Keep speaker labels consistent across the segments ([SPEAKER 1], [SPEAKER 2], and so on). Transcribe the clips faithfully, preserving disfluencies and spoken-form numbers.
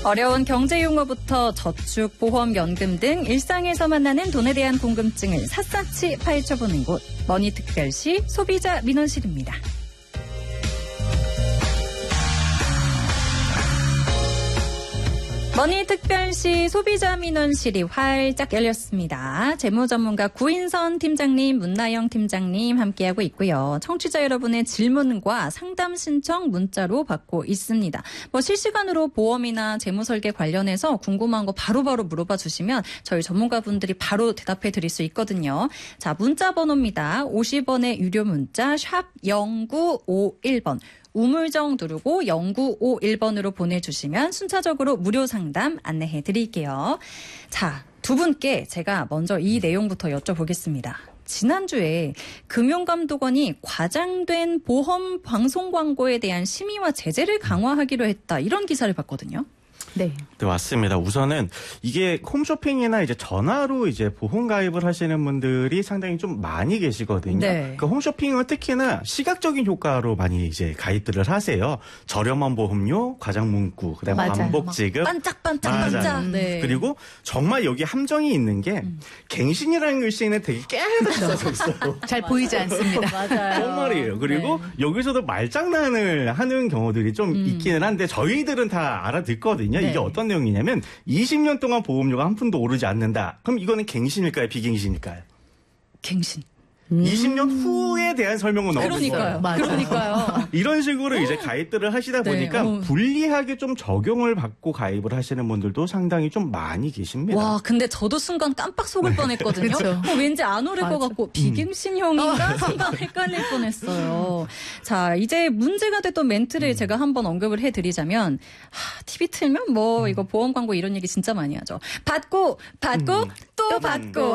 [SPEAKER 1] 어려운 경제 용어부터 저축, 보험, 연금 등 일상에서 만나는 돈에 대한 궁금증을 샅샅이 파헤쳐보는 곳, 머니특별시 소비자 민원실입니다. 머니특별시 소비자민원실이 활짝 열렸습니다. 재무전문가 구인선 팀장님, 문나영 팀장님 함께하고 있고요. 청취자 여러분의 질문과 상담 신청 문자로 받고 있습니다. 뭐 실시간으로 보험이나 재무설계 관련해서 궁금한 거 바로바로 물어봐 주시면 저희 전문가분들이 바로 대답해 드릴 수 있거든요. 자, 문자 번호입니다. 오십 원의 유료 문자 샵 공구오일 번. 우물정 누르고 공구오일 번으로 보내주시면 순차적으로 무료 상담 안내해 드릴게요. 자, 두 분께 제가 먼저 이 내용부터 여쭤보겠습니다. 지난주에 금융감독원이 과장된 보험 방송 광고에 대한 심의와 제재를 강화하기로 했다. 이런 기사를 봤거든요.
[SPEAKER 2] 네.
[SPEAKER 3] 네, 맞습니다. 우선은 이게 홈쇼핑이나 이제 전화로 이제 보험 가입을 하시는 분들이 상당히 좀 많이 계시거든요.
[SPEAKER 1] 네.
[SPEAKER 3] 그 홈쇼핑은 특히나 시각적인 효과로 많이 이제 가입들을 하세요. 저렴한 보험료, 과장 문구, 그다음에
[SPEAKER 2] 맞아요.
[SPEAKER 3] 반복 지급.
[SPEAKER 1] 반짝반짝반짝. 네.
[SPEAKER 3] 그리고 정말 여기 함정이 있는 게 음. 갱신이라는 글씨는 되게 깨끗하게 써져 있어요.
[SPEAKER 2] 잘 보이지 않습니다.
[SPEAKER 1] 맞아요.
[SPEAKER 3] 정말이에요. 그리고 네. 여기서도 말장난을 하는 경우들이 좀 음. 있기는 한데 저희들은 다 알아듣거든요. 네. 이게 어떤 내용이냐면 이십 년 동안 보험료가 한 푼도 오르지 않는다. 그럼 이거는 갱신일까요? 비갱신일까요?
[SPEAKER 1] 갱신.
[SPEAKER 3] 음. 이십 년 후에 대한 설명은 없어요.
[SPEAKER 1] 그러니까요. 그러니까요.
[SPEAKER 3] 이런 식으로 이제 가입들을 하시다 보니까
[SPEAKER 1] 네. 어.
[SPEAKER 3] 불리하게 좀 적용을 받고 가입을 하시는 분들도 상당히 좀 많이 계십니다.
[SPEAKER 1] 와, 근데 저도 순간 깜빡 속을 뻔했거든요. 어, 왠지 안 오를 것 같고 비갱신형인가 순간 헷갈릴 뻔했어요. 자, 이제 문제가 됐던 멘트를 음. 제가 한번 언급을 해드리자면 하, 티비 틀면 뭐 이거 보험 광고 이런 얘기 진짜 많이 하죠. 받고 받고 음. 또, 또 받고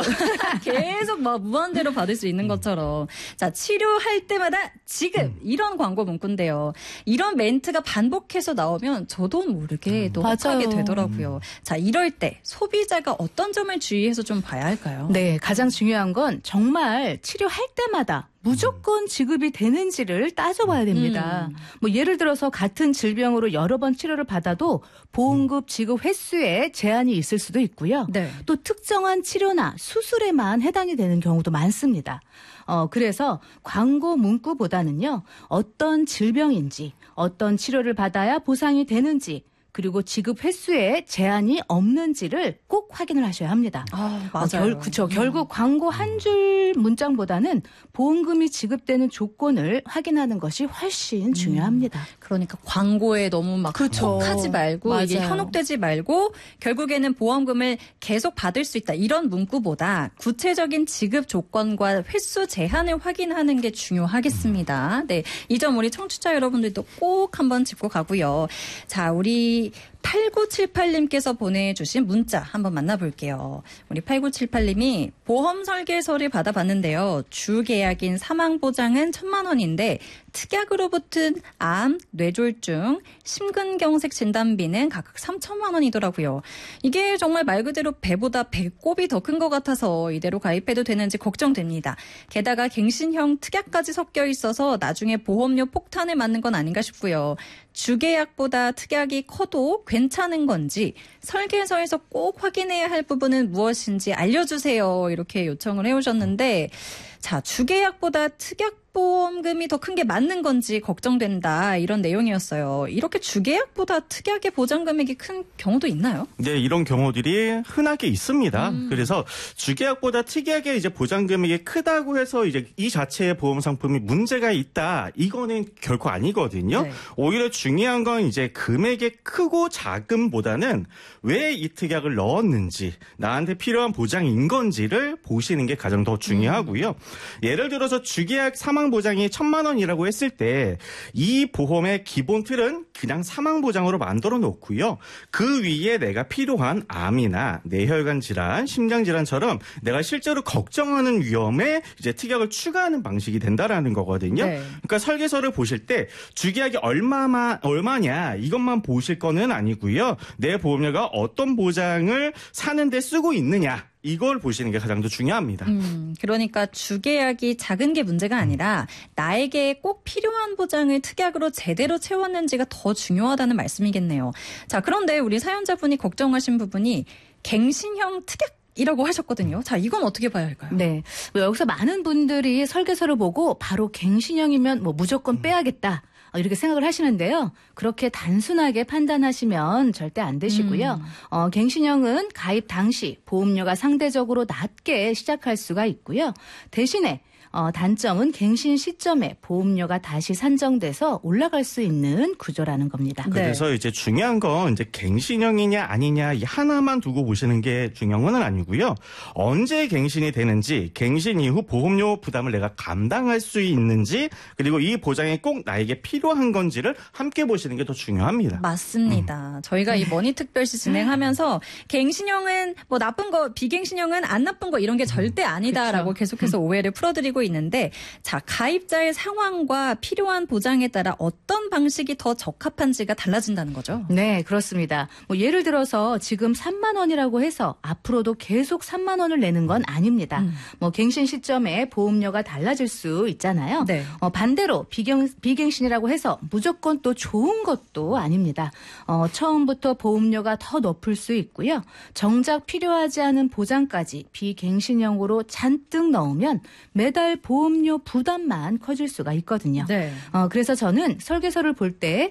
[SPEAKER 1] 계속 막 무한대로 받을 수 있는 것처럼. 자, 치료할 때마다 지급 음. 이런 광고 문구인데요. 이런 멘트가 반복해서 나오면 저도 모르게 음. 노력하게 되더라고요. 자, 이럴 때 소비자가 어떤 점을 주의해서 좀 봐야 할까요?
[SPEAKER 2] 네, 가장 중요한 건 정말 치료할 때마다 무조건 지급이 되는지를 따져봐야 됩니다. 음. 뭐 예를 들어서 같은 질병으로 여러 번 치료를 받아도 보험급 지급 횟수에 제한이 있을 수도 있고요.
[SPEAKER 1] 네.
[SPEAKER 2] 또 특정한 치료나 수술에만 해당이 되는 경우도 많습니다. 어, 그래서 광고 문구보다는요, 어떤 질병인지, 어떤 치료를 받아야 보상이 되는지, 그리고 지급 횟수에 제한이 없는지를 꼭 확인을 하셔야 합니다.
[SPEAKER 1] 아, 맞아요.
[SPEAKER 2] 어, 결, 그쵸. 음. 결국 광고 한 줄 문장보다는 보험금이 지급되는 조건을 확인하는 것이 훨씬 음. 중요합니다.
[SPEAKER 1] 그러니까 광고에 너무 막
[SPEAKER 2] 그렇죠.
[SPEAKER 1] 혹하지 말고
[SPEAKER 2] 맞아요.
[SPEAKER 1] 이게 현혹되지 말고 결국에는 보험금을 계속 받을 수 있다. 이런 문구보다 구체적인 지급 조건과 횟수 제한을 확인하는 게 중요하겠습니다. 네, 이 점 우리 청취자 여러분들도 꼭 한번 짚고 가고요. 자, 우리 팔구칠팔 님께서 보내주신 문자 한번 만나볼게요. 우리 팔구칠팔 님이 보험 설계서를 받아봤는데요. 주계약인 사망보장은 천만 원인데 특약으로 붙은 암, 뇌졸중, 심근경색 진단비는 각각 삼천만 원이더라고요. 이게 정말 말 그대로 배보다 배꼽이 더 큰 것 같아서 이대로 가입해도 되는지 걱정됩니다. 게다가 갱신형 특약까지 섞여 있어서 나중에 보험료 폭탄을 맞는 건 아닌가 싶고요. 주계약보다 특약이 커도 괜찮은 건지 설계서에서 꼭 확인해야 할 부분은 무엇인지 알려주세요. 이렇게 요청을 해오셨는데 자, 주계약보다 특약보험금이 더 큰 게 맞는 건지 걱정된다. 이런 내용이었어요. 이렇게 주계약보다 특약의 보장금액이 큰 경우도 있나요?
[SPEAKER 3] 네, 이런 경우들이 흔하게 있습니다.
[SPEAKER 1] 음.
[SPEAKER 3] 그래서 주계약보다 특약의 이제 보장금액이 크다고 해서 이제 이 자체의 보험 상품이 문제가 있다. 이거는 결코 아니거든요.
[SPEAKER 1] 네.
[SPEAKER 3] 오히려 중요한 건 이제 금액의 크고 작음보다는 왜 이 특약을 넣었는지, 나한테 필요한 보장인 건지를 보시는 게 가장 더 중요하고요. 음. 예를 들어서 주계약 사망보장이 천만 원이라고 했을 때 이 보험의 기본 틀은 그냥 사망보장으로 만들어 놓고요. 그 위에 내가 필요한 암이나 뇌혈관 질환, 심장 질환처럼 내가 실제로 걱정하는 위험에 이제 특약을 추가하는 방식이 된다라는 거거든요.
[SPEAKER 1] 네.
[SPEAKER 3] 그러니까 설계서를 보실 때 주계약이 얼마만 얼마냐 이것만 보실 거는 아니고요. 내 보험료가 어떤 보장을 사는데 쓰고 있느냐. 이걸 보시는 게 가장 더 중요합니다.
[SPEAKER 1] 음, 그러니까 주계약이 작은 게 문제가 아니라 나에게 꼭 필요한 보장을 특약으로 제대로 채웠는지가 더 중요하다는 말씀이겠네요. 자, 그런데 우리 사연자분이 걱정하신 부분이 갱신형 특약 이라고 하셨거든요. 자, 이건 어떻게 봐야 할까요?
[SPEAKER 2] 네. 뭐 여기서 많은 분들이 설계서를 보고 바로 갱신형이면 뭐 무조건 빼야겠다. 이렇게 생각을 하시는데요. 그렇게 단순하게 판단하시면 절대 안 되시고요.
[SPEAKER 1] 음.
[SPEAKER 2] 어, 갱신형은 가입 당시 보험료가 상대적으로 낮게 시작할 수가 있고요. 대신에 어, 단점은 갱신 시점에 보험료가 다시 산정돼서 올라갈 수 있는 구조라는 겁니다.
[SPEAKER 3] 그래서
[SPEAKER 1] 네.
[SPEAKER 3] 이제 중요한 건 이제 갱신형이냐 아니냐 이 하나만 두고 보시는 게 중요한 건 아니고요. 언제 갱신이 되는지, 갱신 이후 보험료 부담을 내가 감당할 수 있는지, 그리고 이 보장이 꼭 나에게 필요한 건지를 함께 보시는 게 더 중요합니다.
[SPEAKER 1] 맞습니다. 음. 저희가 이 머니특별시 진행하면서 갱신형은 뭐 나쁜 거, 비갱신형은 안 나쁜 거 이런 게 절대 아니다라고
[SPEAKER 2] 그렇죠.
[SPEAKER 1] 계속해서 오해를 풀어드리고 있는데, 자, 가입자의 상황과 필요한 보장에 따라 어떤 방식이 더 적합한지가 달라진다는 거죠.
[SPEAKER 2] 네, 그렇습니다. 뭐 예를 들어서 지금 삼만 원이라고 해서 앞으로도 계속 삼만 원을 내는 건 아닙니다.
[SPEAKER 1] 음.
[SPEAKER 2] 뭐 갱신 시점에 보험료가 달라질 수 있잖아요.
[SPEAKER 1] 네.
[SPEAKER 2] 어, 반대로 비갱, 비갱신이라고 해서 무조건 또 좋은 것도 아닙니다. 어, 처음부터 보험료가 더 높을 수 있고요. 정작 필요하지 않은 보장까지 비갱신형으로 잔뜩 넣으면 매달 보험료 부담만 커질 수가 있거든요.
[SPEAKER 1] 네.
[SPEAKER 2] 어, 그래서 저는 설계서를 볼 때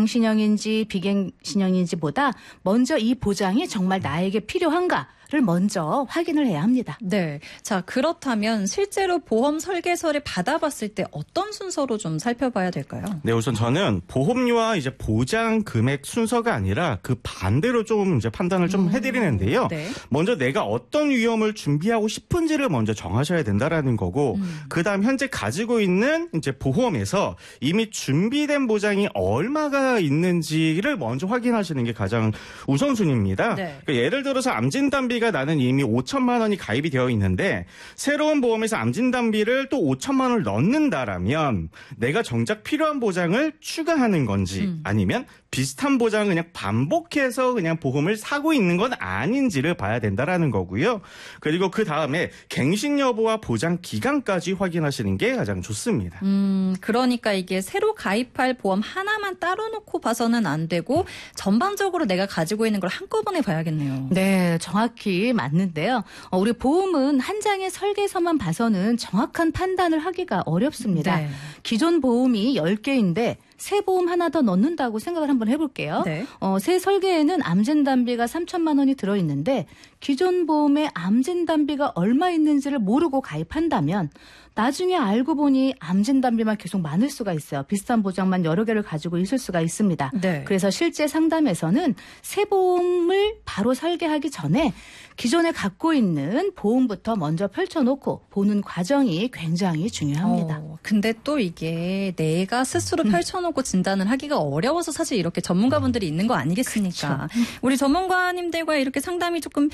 [SPEAKER 2] 갱신형인지 비갱신형인지보다 먼저 이 보장이 정말 나에게 필요한가를 먼저 확인을 해야 합니다.
[SPEAKER 1] 네. 자, 그렇다면 실제로 보험 설계서를 받아봤을 때 어떤 순서로 좀 살펴봐야 될까요?
[SPEAKER 3] 네, 우선 저는 보험료와 이제 보장 금액 순서가 아니라 그 반대로 좀 이제 판단을 좀
[SPEAKER 1] 음,
[SPEAKER 3] 해드리는데요.
[SPEAKER 1] 네.
[SPEAKER 3] 먼저 내가 어떤 위험을 준비하고 싶은지를 먼저 정하셔야 된다라는 거고,
[SPEAKER 1] 음.
[SPEAKER 3] 그다음 현재 가지고 있는 이제 보험에서 이미 준비된 보장이 얼마가 있는지를 먼저 확인하시는 게 가장 우선순위입니다.
[SPEAKER 1] 네.
[SPEAKER 3] 그러니까 예를 들어서 암진단비가 나는 이미 오천만 원이 가입이 되어 있는데 새로운 보험에서 암진단비를 또 오천만 원을 넣는다라면 내가 정작 필요한 보장을 추가하는 건지
[SPEAKER 1] 음.
[SPEAKER 3] 아니면 비슷한 보장을 그냥 반복해서 그냥 보험을 사고 있는 건 아닌지를 봐야 된다라는 거고요. 그리고 그 다음에 갱신 여부와 보장 기간까지 확인하시는 게 가장 좋습니다.
[SPEAKER 1] 음, 그러니까 이게 새로 가입할 보험 하나만 따로 놓고 봐서는 안 되고 전반적으로 내가 가지고 있는 걸 한꺼번에 봐야겠네요.
[SPEAKER 2] 네, 정확히 맞는데요. 어, 우리 보험은 한 장의 설계서만 봐서는 정확한 판단을 하기가 어렵습니다.
[SPEAKER 1] 네.
[SPEAKER 2] 기존 보험이 열 개인데 새 보험 하나 더 넣는다고 생각을 한번 해볼게요.
[SPEAKER 1] 네.
[SPEAKER 2] 어, 새 설계에는 암진단비가 삼천만 원이 들어있는데 기존 보험에 암진단비가 얼마 있는지를 모르고 가입한다면 나중에 알고 보니 암진단비만 계속 많을 수가 있어요. 비슷한 보장만 여러 개를 가지고 있을 수가 있습니다.
[SPEAKER 1] 네.
[SPEAKER 2] 그래서 실제 상담에서는 새 보험을 바로 설계하기 전에 기존에 갖고 있는 보험부터 먼저 펼쳐놓고 보는 과정이 굉장히 중요합니다.
[SPEAKER 1] 어, 근데 또 이게 내가 스스로 펼쳐놓고 진단을 하기가 어려워서 사실 이렇게 전문가분들이 있는 거 아니겠습니까?
[SPEAKER 2] 그렇죠.
[SPEAKER 1] 우리 전문가님들과 이렇게 상담이 조금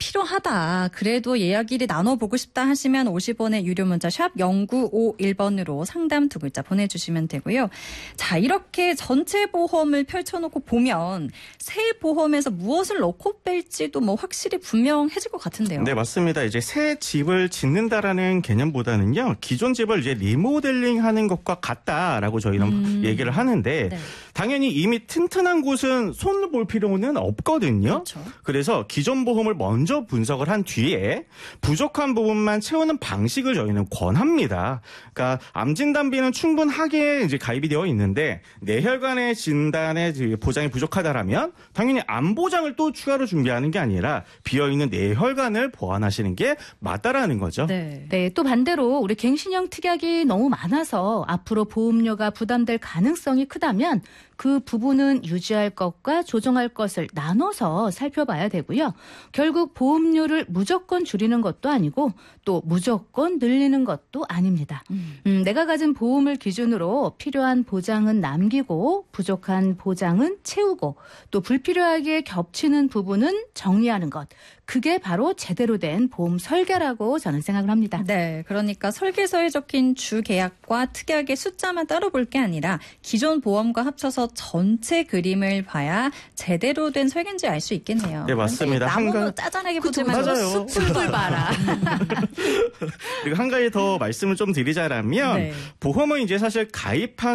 [SPEAKER 1] 필요하다. 그래도 이야기를 나눠보고 싶다 하시면 오십 원의 유료 문자 샵 공구오일 번으로 상담 두 글자 보내주시면 되고요. 자, 이렇게 전체 보험을 펼쳐놓고 보면 새 보험에서 무엇을 넣고 뺄지도 뭐 확실히 분명해질 것 같은데요.
[SPEAKER 3] 네, 맞습니다. 이제 새 집을 짓는다라는 개념보다는요, 기존 집을 이제 리모델링 하는 것과 같다라고 저희는
[SPEAKER 1] 음.
[SPEAKER 3] 얘기를 하는데,
[SPEAKER 1] 네.
[SPEAKER 3] 당연히 이미 튼튼한 곳은 손을 볼 필요는 없거든요.
[SPEAKER 1] 그렇죠.
[SPEAKER 3] 그래서 기존 보험을 먼저 분석을 한 뒤에 부족한 부분만 채우는 방식을 저희는 권합니다. 그러니까 암진단비는 충분하게 이제 가입이 되어 있는데 뇌혈관의 진단에 보장이 부족하다라면 당연히 암 보장을 또 추가로 준비하는 게 아니라 비어있는 뇌혈관을 보완하시는 게 맞다라는 거죠.
[SPEAKER 1] 네.
[SPEAKER 2] 네, 또 반대로 우리 갱신형 특약이 너무 많아서 앞으로 보험료가 부담될 가능성이 크다면 그 부분은 유지할 것과 조정할 것을 나눠서 살펴봐야 되고요. 결국 보험료를 무조건 줄이는 것도 아니고 또 무조건 늘리는 것도 아닙니다.
[SPEAKER 1] 음.
[SPEAKER 2] 음, 내가 가진 보험을 기준으로 필요한 보장은 남기고 부족한 보장은 채우고 또 불필요하게 겹치는 부분은 정리하는 것. 그게 바로 제대로 된 보험 설계라고 저는 생각을 합니다.
[SPEAKER 1] 네, 그러니까 설계서에 적힌 주 계약과 특약의 숫자만 따로 볼 게 아니라 기존 보험과 합쳐서 전체 그림을 봐야 제대로 된 설계인지 알 수 있겠네요.
[SPEAKER 3] 네, 맞습니다.
[SPEAKER 1] 나무는
[SPEAKER 3] 한가-
[SPEAKER 1] 짜잔하게
[SPEAKER 2] 그쵸,
[SPEAKER 1] 보지만
[SPEAKER 3] 맞아요.
[SPEAKER 2] 숲을 봐라.
[SPEAKER 3] 그리고 한 가지 더 말씀을 좀 드리자면
[SPEAKER 1] 네.
[SPEAKER 3] 보험은 이제 사실 가입한